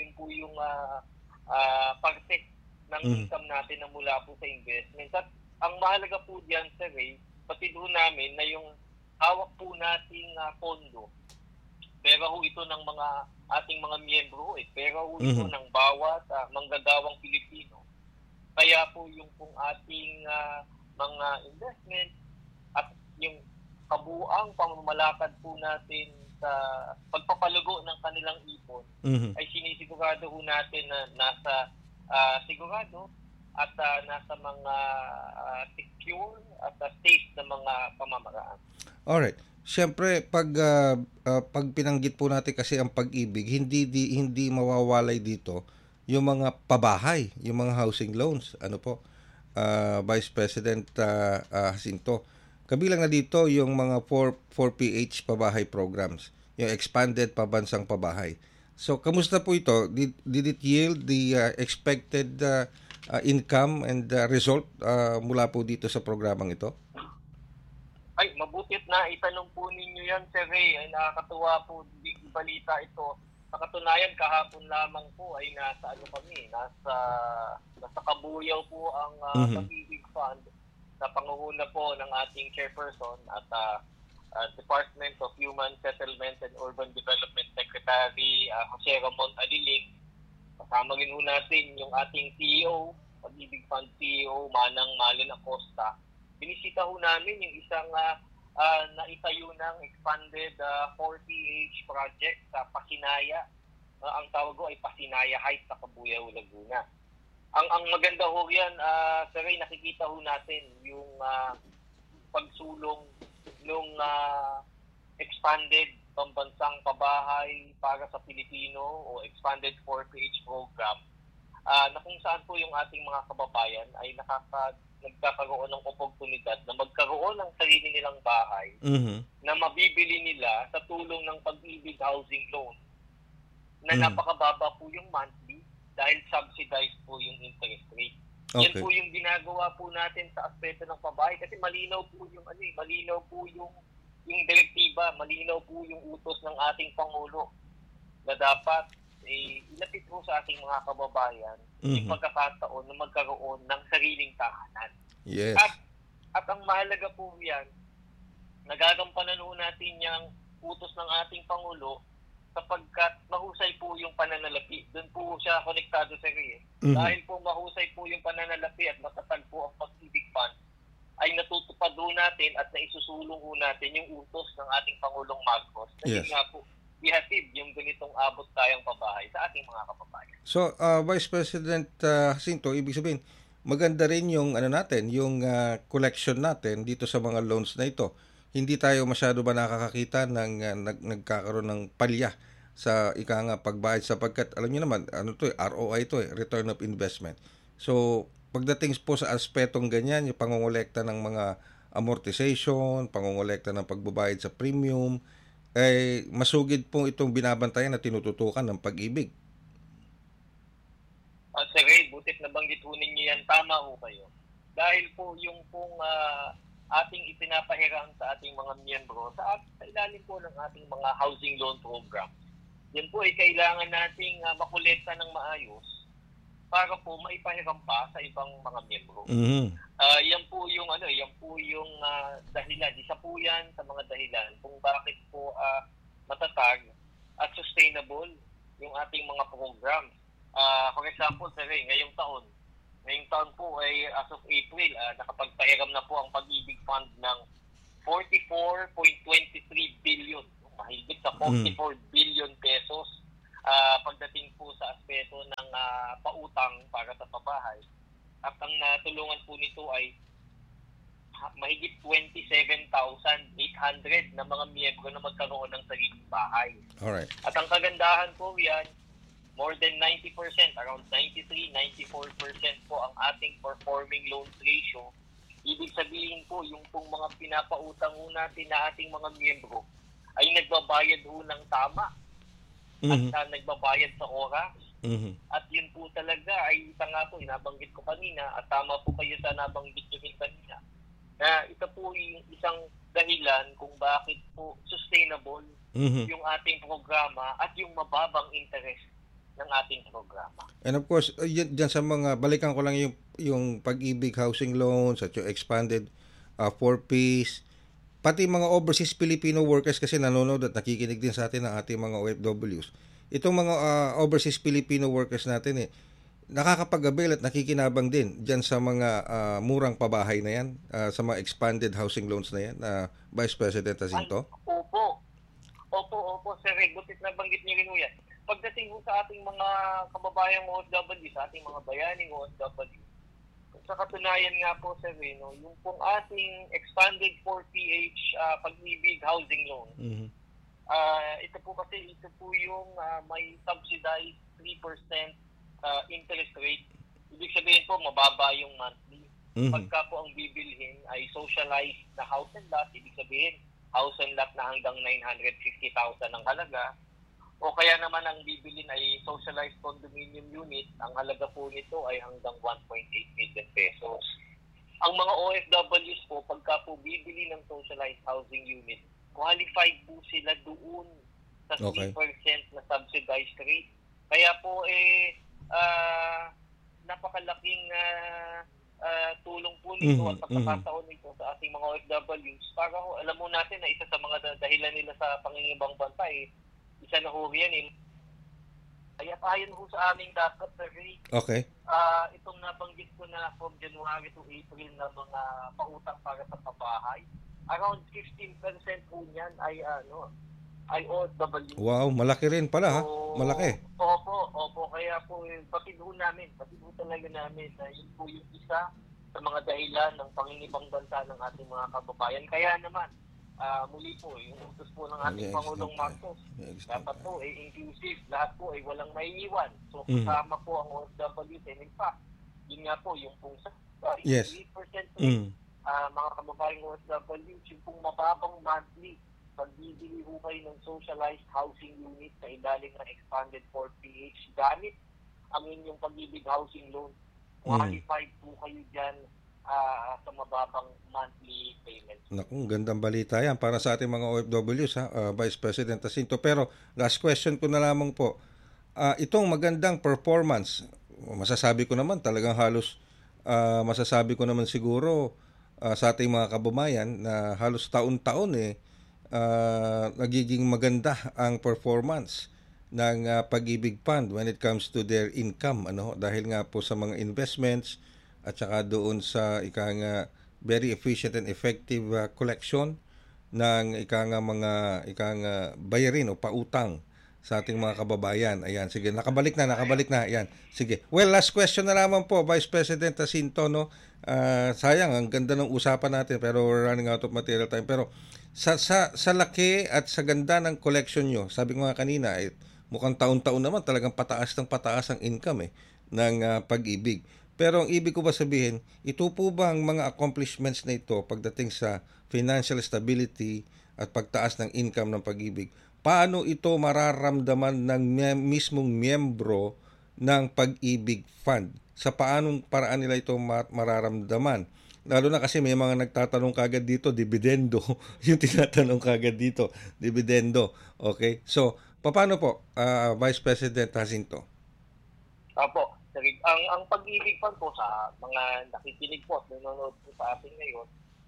parte ng income natin na mula po sa investment. At ang mahalaga po diyan, Sir Ray, pati ho namin na yung hawak po nating pondo. Pera ho ito ng mga ating mga miyembro, pera ho ito ng bawat manggagawang Pilipino. Kaya po yung pong ating mga investment at yung kabuang pamamalakad po natin sa pagpapalugo ng kanilang ipon ay sinisigurado ho natin na nasa sigurado at nasa mga secure at safe na mga pamamaraan. Alright. Siyempre, pag pinanggit po natin kasi ang Pag-ibig, hindi mawawalay dito yung mga pabahay, yung mga housing loans. Ano po, Vice President Jacinto. Kabilang na dito yung mga 4PH pabahay programs, yung expanded pabansang pabahay. So, kamusta po ito? Did it yield the expected income and result mula po dito sa programang ito? Ay, mabutit na itanong po ninyo yan, Sir Ray. Ay, nakakatuwa po din balita ito. Sa katunayan, kahapon lamang po ay nasa Kabuyaw po ang Pag-ibig Fund sa panguhula po ng ating chairperson at Department of Human Settlement and Urban Development Secretary Jose Ramon Aliling. Kasama rin ho natin yung ating CEO, Pag-ibig Fund CEO, Manang Malin Acosta. Binisita ho namin yung isang naitayo ng expanded 4PH project sa Pasinaya. Ang tawag ko ay Pasinaya Heights sa Kabuyaw, Laguna. Ang maganda ho yan, Sir Ray, nakikita ho natin yung pagsulong ng expanded pambansang pabahay para sa Pilipino o expanded 4PH program na kung saan po yung ating mga kababayan ay nagkakaroon ng oportunidad na magkaroon ng sarili nilang bahay na mabibili nila sa tulong ng Pag-ibig Housing Loan na napakababa po yung monthly dahil subsidized po yung interest rate. Okay. Yan po yung ginagawa po natin sa aspeto ng pabahay kasi malinaw po yung direktiba, malinaw po yung utos ng ating Pangulo na dapat ilapit po sa ating mga kababayan yung pagkakataon na magkaroon ng sariling tahanan. Yes. At ang mahalaga po yan, nagagampanan po natin yung utos ng ating Pangulo sapagkat mahusay po yung pananalapi. Doon po siya konektado sa Ray. Dahil po mahusay po yung pananalapi at matatag po ang Pag-ibig Fund, ay natutupad po natin at naisusulong po natin yung utos ng ating Pangulong Marcos. Dahil nga po, ihatid yung ganitong abot kayang pabahay sa ating mga kababayan. So, Vice President Jacinto, ibig sabihin, maganda rin yung yung collection natin dito sa mga loans na ito. Hindi tayo masyado ba nakakakita ng nagkakaroon ng palya sa pagbayad sapagkat alam niyo naman ROI return of investment. So pagdating po sa aspetong ganyan, yung pangongolekta ng mga amortization, pangongolekta ng pagbabayad sa premium, masugid po itong binabantayan na tinututukan ng Pag-ibig. Sir Ray, butit na banggit ho ninyo yan, tama ho kayo. Dahil po yung pong ating ipinapahiram sa ating mga miyembro sa ilalim po ng ating mga housing loan program. Yan po ay kailangan nating makolekta ng maayos para po maipahiram pa sa ibang mga miyembro. Yan po yung dahilan. Isa po yan sa mga dahilan kung bakit po matatag at sustainable yung ating mga programs. For example, sir, ngayong taon po ay as of April, nakapagpahiram na po ang Pag-ibig Fund ng 44.23 billion, mahigit sa 44 billion pesos pagdating po sa aspeto ng pautang para sa pabahay. At ang natulungan po nito ay mahigit 27,800 na mga miyembro na magkaroon ng sariling bahay. Alright. At ang kagandahan po yan, more than 90%, around 93-94% po ang ating performing loans ratio. Ibig sabihin po, yung pong mga pinapautang ho natin na ating mga miyembro ay nagbabayad ho ng tama at nagbabayad sa oras. At yun po talaga ay isa nga po, nabanggit ko kanina at tama po kayo sa nabanggit nyo rin kanina na ito po yung isang dahilan kung bakit po sustainable yung ating programa at yung mababang interest ng ating programa. And of course, dyan sa mga, balikan ko lang yung Pag-ibig housing loans at yung expanded 4Ps, pati mga overseas Filipino workers kasi nanonood at nakikinig din sa atin ng ating mga OFWs. Itong mga overseas Filipino workers natin nakakapag-avail at nakikinabang din dyan sa mga murang pabahay na yan, sa mga expanded housing loans na yan, Vice President Jacinto? Opo, sir, butit na banggit niyo rin ho yan. Pagdating ho sa ating mga kababayang OFW, sa ating mga bayaning OFW, sa katunayan nga po, sir, yung pong ating expanded 4PH Pag-ibig housing loan, ito po yung may subsidized 3% interest rate. Ibig sabihin po, mababa yung monthly. Pagka po ang bibilhin ay socialized na house and lot, ibig sabihin, house and lot na hanggang 950,000 ang halaga. O kaya naman ang bibilhin ay socialized condominium unit, ang halaga po nito ay hanggang 1.8 million pesos. Ang mga OFWs po, pagka po bibili ng socialized housing unit, qualified po sila doon sa 3% na subsidized rate. Kaya po napakalaking tulong po nito at pagkakataon nito sa ating mga OFWs para alam mo natin na isa sa mga dahilan nila sa pangingibang bansa isa na ho yan Kaya ayon ho sa aming dapat survey, itong nabanggit ko na from January to April na mga pautang para sa pabahay, around 15% po niyan ay OFW. Wow, malaki rin pala malaki. Opo, kaya po batid ho talaga namin na yun po yung isa sa mga dahilan ng pangingibang bansa ng ating mga kababayan. Kaya naman, muli po, yung utos po ng ating Pangulong Marcos, dapat po inclusive, lahat po ay walang maiiwan. So kasama po ang OFW, and in fact, yun nga po, yung pong 3% mga kababayang OFW, yung pong mababang monthly pagbibili ho kayo ng socialized housing unit sa ilalim ng expanded 4PH gamit ang inyong Pag-ibig housing loan, qualified po kayo dyan sa mababang monthly payments. Naku, gandang balita yan para sa ating mga OFWs, Vice President Jacinto. Pero last question ko na lamang po, itong magandang performance, masasabi ko naman talagang halos, masasabi ko naman siguro sa ating mga kababayan na halos taon-taon nagiging maganda ang performance ng Pag-ibig Fund when it comes to their income, dahil nga po sa mga investments at saka doon sa very efficient and effective collection ng mga bayarin o pautang sa ating mga kababayan. Ayan, sige, nakabalik na. Ayan. Sige. Well, last question na lamang po, Vice President Jacinto, sayang ang ganda ng usapan natin pero we're running out of material time. Pero sa laki at sa ganda ng collection nyo, sabi ko nga kanina, mukhang taon-taon naman talagang pataas ang income ng Pag-ibig. Pero ang ibig ko ba sabihin, ito po ba ang mga accomplishments na ito pagdating sa financial stability at pagtaas ng income ng Pag-ibig? Paano ito mararamdaman ng mismong miyembro ng Pag-ibig Fund? Sa paanong paraan nila ito mararamdaman? Lalo na kasi may mga nagtatanong kagad dito, dividendo. Yung tinatanong kagad dito, dividendo. Okay? So, paano po, Vice President Jacinto? Apo, ang Pag-ibig Fund po sa mga nakikinig po at nanonood po sa atin ngayon,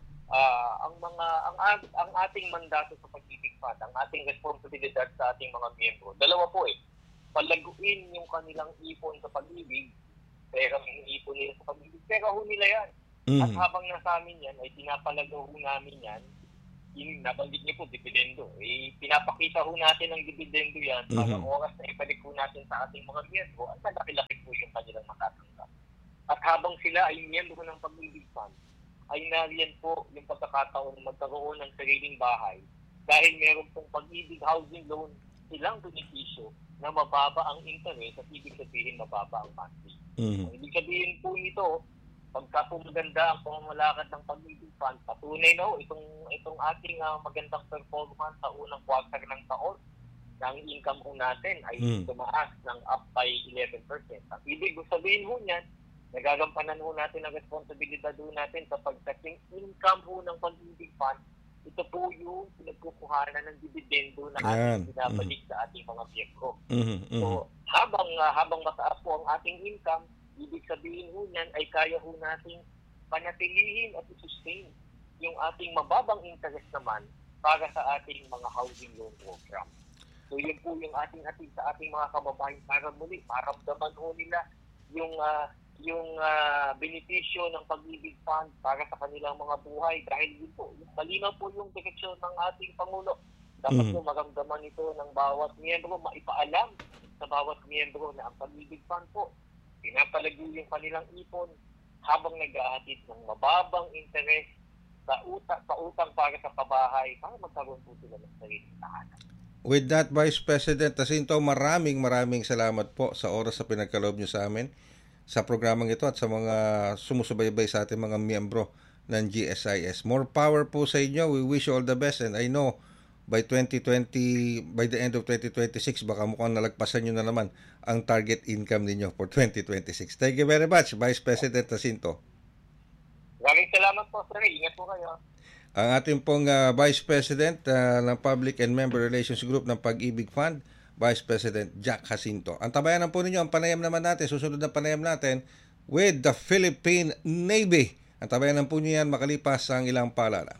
ang ating mandato sa Pag-ibig Fund, ang ating responsibilidad sa ating mga miyembro, dalawa po palaguin yung kanilang ipon sa pag-ibig, pero yung ipon nila sa pag-ibig, pero ho nila yan. At habang nasa amin yan, ay pinapalagaw ho namin yan, yung nabanggit niyo po, dividendo. Pinapakita ho natin ang dividendo yan para oras na ibalik ho natin sa ating mga miyembro, at malaki-laki po yung kanilang matatanggap. At habang sila ay miyembro ng Pag-ibig Fund, ay nariyan po yung pagkakataon magkaroon ng sariling bahay dahil meron pong Pag-ibig Housing Loan silang benepisyo na mababa ang interest at ibig sabihin mababa ang monthly. Ibig sabihin po nito, pagka po maganda ang pamamalakad ng Pag-ibig Fund, patunay na itong ating magandang performance sa unang quarter ng taon, ang income po natin ay tumaas ng up by 11%. Ang ibig sabihin po niyan, nagagampanan po natin ang responsibilidad po natin sa pagdating income po ng Pag-ibig Fund. Ito po yung pinagkukuhanan ng dividendo na ating pinabalik sa ating mga miyembro. So, habang mataas po ang ating income, ibig sabihin ho niyan ay kaya ho nating panatilihin at i-sustain yung ating mababang interest naman para sa ating mga housing loan program. So yun po yung ating hatid sa ating mga kababayan para muli maramdaman ho nila yung benepisyo ng Pag-ibig Fund para sa kanilang mga buhay dahil yun po, malinaw po yung direksyon ng ating Pangulo. Dapat po maramdaman ito ng bawat miyembro, maipaalam sa bawat miyembro na ang Pag-ibig Fund po pinapalago yung kanilang ipon habang nag-ahatid ng mababang interest sa utang para sa pabahay para magkaroon po sila ng sariling tahanan. With that, Vice President Jacinto, maraming salamat po sa oras na pinagkaloob nyo sa amin sa programang ito at sa mga sumusubaybay sa ating mga miyembro ng GSIS. More power po sa inyo. We wish you all the best and I know by the end of 2026, baka mukhang nalagpasan nyo na naman ang target income ninyo for 2026. Thank you very much, Vice President Jacinto. Maraming salamat po, sir. Ingat po kayo. Ang ating pong Vice President ng Public and Member Relations Group ng Pag-ibig Fund, Vice President Jack Jacinto. Ang tabayanan po ninyo, ang panayam naman natin, susunod na panayam natin with the Philippine Navy. Ang tabayanan po niyo yan makalipas ang ilang paalala.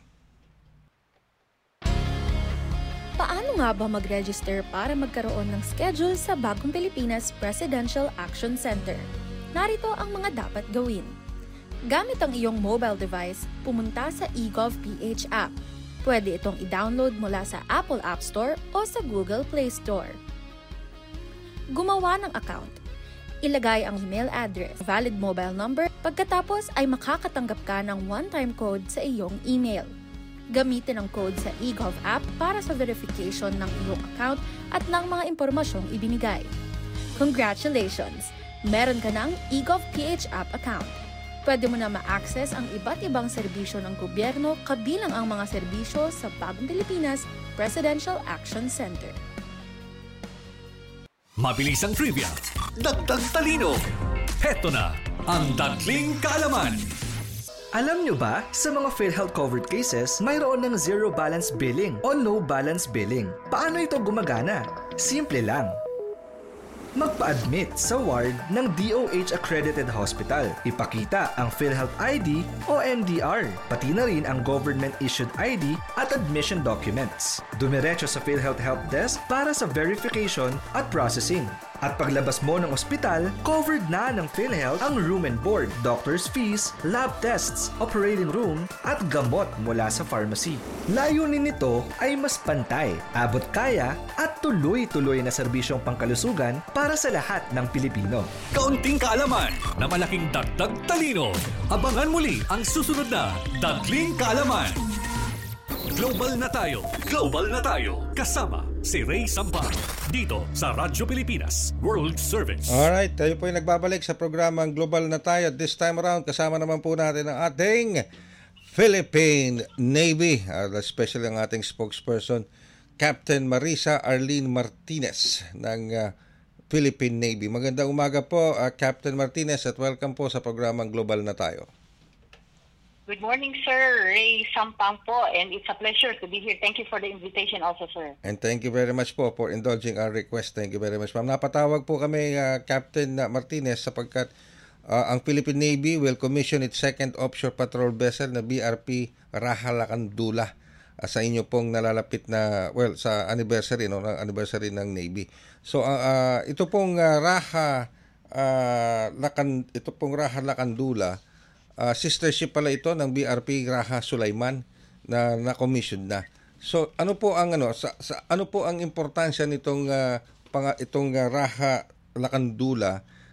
Paano nga ba mag-register para magkaroon ng schedule sa Bagong Pilipinas Presidential Action Center? Narito ang mga dapat gawin. Gamit ang iyong mobile device, pumunta sa eGovPH app. Pwede itong i-download mula sa Apple App Store o sa Google Play Store. Gumawa ng account. Ilagay ang email address, valid mobile number, pagkatapos ay makakatanggap ka ng one-time code sa iyong email. Gamitin ang code sa eGov app para sa verification ng iyong account at ng mga impormasyong ibinigay. Congratulations! Meron ka ng eGovPH app account. Pwede mo na ma-access ang iba't ibang serbisyo ng gobyerno kabilang ang mga serbisyo sa Bagong Pilipinas Presidential Action Center. Mabilis ang trivia, dagdag talino. Heto na ang Dagling Kaalaman. Alam nyo ba, sa mga PhilHealth covered cases, mayroon ng zero balance billing o no balance billing. Paano ito gumagana? Simple lang. Magpa-admit sa ward ng DOH-accredited hospital. Ipakita ang PhilHealth ID o NDR, pati na rin ang government-issued ID at admission documents. Dumiretso sa PhilHealth Help Desk para sa verification at processing. At paglabas mo ng ospital, covered na ng PhilHealth ang room and board, doctor's fees, lab tests, operating room, at gamot mula sa pharmacy. Layunin nito ay mas pantay, abot kaya, at tuloy-tuloy na serbisyong pangkalusugan para sa lahat ng Pilipino. Kaunting kaalaman na malaking dagdag talino. Abangan muli ang susunod na Dagling Kaalaman. Global na tayo. Global na tayo. Kasama si Ray Sampang. Dito sa Radyo Pilipinas World Service. Alright, tayo po ay nagbabalik sa programang Global na tayo. This time around, kasama naman po natin ang ating Philippine Navy. Especially ang ating spokesperson, Captain Marisa Arlene Martinez ng Philippine Navy. Magandang umaga po, Captain Martinez, at welcome po sa programang Global na tayo. Good morning, sir. Ray Sampang po, and it's a pleasure to be here. Thank you for the invitation also, sir. And thank you very much po for indulging our request. Thank you very much, ma'am. Napatawag po kami, Captain Martinez, sapagkat ang Philippine Navy will commission its second offshore patrol vessel na BRP Rahalakandula sa inyo pong nalalapit na sa anniversary ng anniversary ng Navy. So ito pong Raha Lakandula, sister ship pala ito ng BRP Raha Sulaiman na commission na. So ano po ang ano po ang importansya nitong itong Raha Lakandula